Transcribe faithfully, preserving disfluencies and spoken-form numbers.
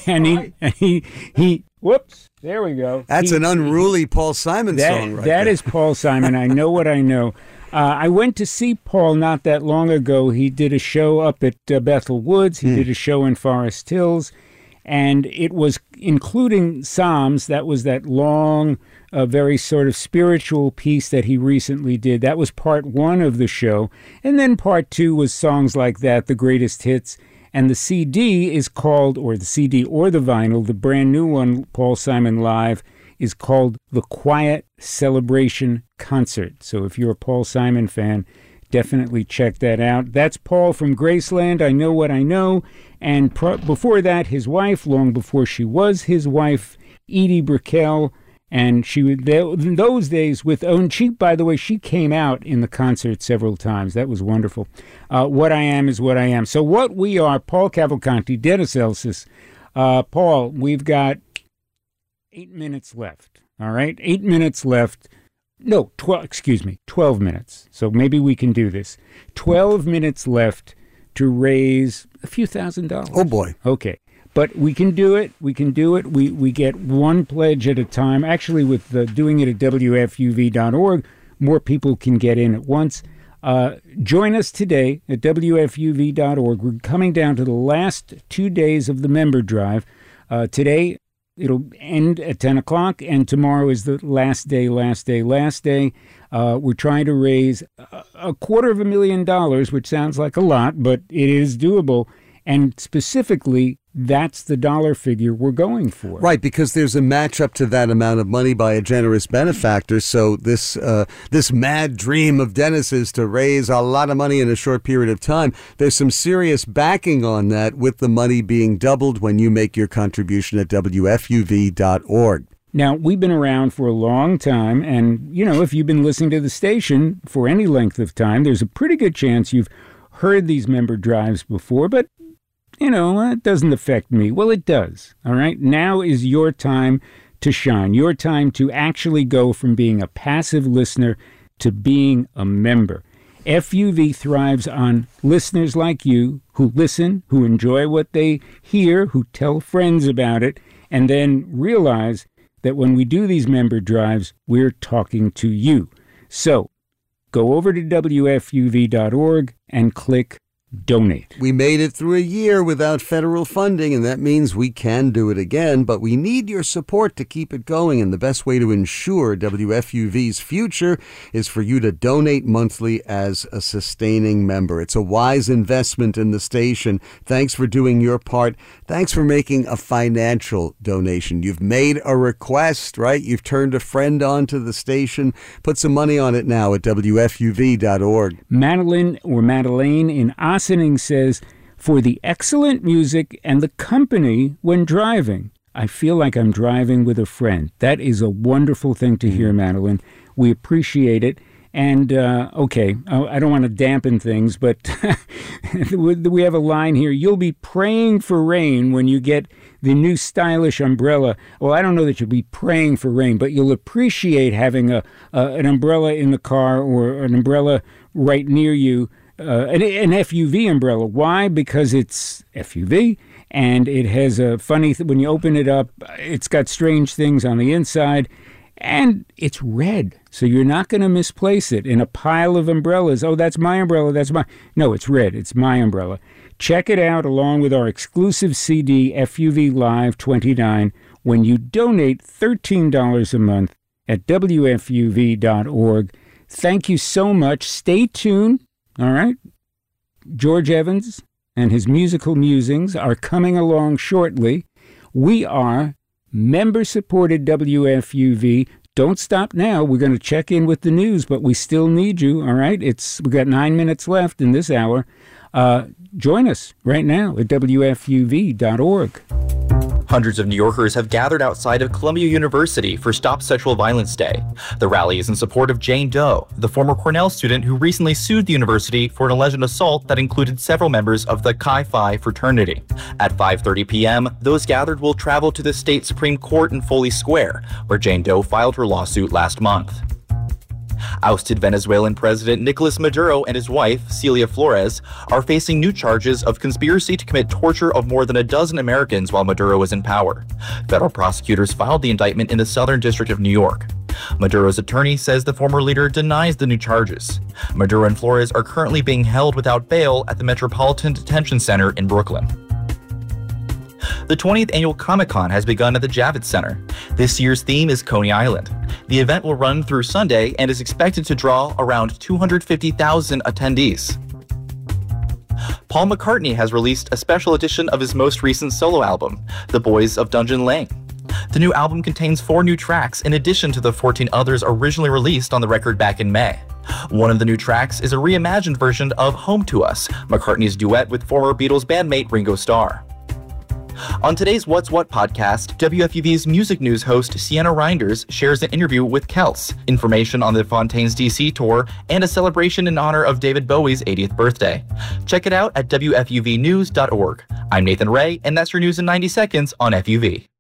and he, and he, he, whoops, there we go. That's he, an unruly Paul Simon that, song right That there. is Paul Simon. I know what I know. Uh, I went to see Paul not that long ago. He did a show up at uh, Bethel Woods. He mm. did a show in Forest Hills. And it was including Psalms. That was that long, uh, very sort of spiritual piece that he recently did. That was part one of the show. And then part two was songs like that, the greatest hits. And the C D is called, or the C D or the vinyl, the brand new one, Paul Simon Live, is called The Quiet Celebration Concert. So if you're a Paul Simon fan, definitely check that out. That's Paul from Graceland, I Know What I Know. And pro- before that, his wife, long before she was his wife, Edie Brickell. And she would, in those days with Own Cheap, by the way, she came out in the concert several times. That was wonderful. Uh, what I Am is What I Am. So what we are, Paul Cavalcanti, Dennis Elsas. Uh, Paul, we've got eight minutes left. All right? Eight minutes left. No, twelve, excuse me, twelve minutes. So maybe we can do this. twelve minutes left to raise a few thousand dollars. Oh, boy. Okay. But we can do it. We can do it. We we get one pledge at a time. Actually, with the, doing it at W F U V dot org, more people can get in at once. Uh, join us today at W F U V dot org. We're coming down to the last two days of the member drive. Uh, today, it'll end at ten o'clock, and tomorrow is the last day, last day, last day. Uh, we're trying to raise a, a quarter of a million dollars, which sounds like a lot, but it is doable. And specifically, that's the dollar figure we're going for. Right, because there's a match up to that amount of money by a generous benefactor. So this uh, this mad dream of Dennis's to raise a lot of money in a short period of time, there's some serious backing on that, with the money being doubled when you make your contribution at W F U V dot org. Now, we've been around for a long time, and, you know, if you've been listening to the station for any length of time, there's a pretty good chance you've heard these member drives before, but you know, it doesn't affect me. Well, it does. All right. Now is your time to shine. Your time to actually go from being a passive listener to being a member. F U V thrives on listeners like you who listen, who enjoy what they hear, who tell friends about it, and then realize that when we do these member drives, we're talking to you. So go over to W F U V dot org and click donate. We made it through a year without federal funding, and that means we can do it again, but we need your support to keep it going, and the best way to ensure W F U V's future is for you to donate monthly as a sustaining member. It's a wise investment in the station. Thanks for doing your part. Thanks for making a financial donation. You've made a request, right? You've turned a friend on to the station. Put some money on it now at W F U V dot org. Madeline or Madeleine in Ossining says, for the excellent music and the company when driving. I feel like I'm driving with a friend. That is a wonderful thing to hear, Madeline. We appreciate it. And, uh, okay, I don't want to dampen things, but we have a line here. You'll be praying for rain when you get the new stylish umbrella. Well, I don't know that you'll be praying for rain, but you'll appreciate having a, uh, an umbrella in the car or an umbrella right near you. Uh, an, an F U V umbrella. Why? Because it's F U V, and it has a funny, th- when you open it up, it's got strange things on the inside, and it's red. So you're not going to misplace it in a pile of umbrellas. Oh, that's my umbrella, that's my... No, it's red. It's my umbrella. Check it out along with our exclusive C D, F U V Live twenty-nine, when you donate thirteen dollars a month at W F U V dot org. Thank you so much. Stay tuned. All right. George Evans and his musical musings are coming along shortly. We are member-supported W F U V. Don't stop now. We're going to check in with the news, but we still need you. All right. It's we've got nine minutes left in this hour. Uh, join us right now at W F U V dot org. Hundreds of New Yorkers have gathered outside of Columbia University for Stop Sexual Violence Day. The rally is in support of Jane Doe, the former Cornell student who recently sued the university for an alleged assault that included several members of the Chi Phi fraternity. At five thirty p.m., those gathered will travel to the state Supreme Court in Foley Square, where Jane Doe filed her lawsuit last month. Ousted Venezuelan President Nicolas Maduro and his wife, Celia Flores, are facing new charges of conspiracy to commit torture of more than a dozen Americans while Maduro was in power. Federal prosecutors filed the indictment in the Southern District of New York. Maduro's attorney says the former leader denies the new charges. Maduro and Flores are currently being held without bail at the Metropolitan Detention Center in Brooklyn. The twentieth Annual Comic-Con has begun at the Javits Center. This year's theme is Coney Island. The event will run through Sunday and is expected to draw around two hundred fifty thousand attendees. Paul McCartney has released a special edition of his most recent solo album, The Boys of Dungeon Lane. The new album contains four new tracks in addition to the fourteen others originally released on the record back in May. One of the new tracks is a reimagined version of Home to Us, McCartney's duet with former Beatles bandmate Ringo Starr. On today's What's What podcast, W F U V's music news host Sienna Reinders shares an interview with Kels, information on the Fontaines D C tour, and a celebration in honor of David Bowie's eightieth birthday. Check it out at W F U V news dot org. I'm Nathan Ray, and that's your news in ninety seconds on F U V.